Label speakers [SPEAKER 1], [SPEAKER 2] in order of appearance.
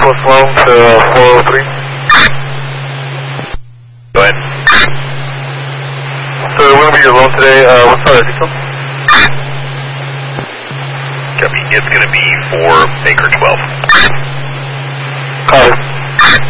[SPEAKER 1] Southwest loan to 403.
[SPEAKER 2] Go ahead.
[SPEAKER 1] So we're going to be your loan today. What's our details?
[SPEAKER 2] Copy. It's going to be for acre 12.
[SPEAKER 1] Copy.